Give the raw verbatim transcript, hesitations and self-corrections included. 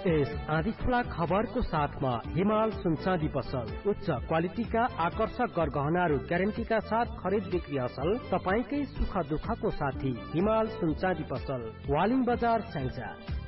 यस आँधी खुला खबरको साथमा हिमाल सुनचाँदी पसल उच्च क्वालिटीका आकर्षक गरगहनाहरू ग्यारेन्टीका साथ खरिद बिक्री असल तपाईकै सुख दुःखको साथी हिमाल सुनचाँदी पसल वालिङ बजार स्याङ्जा।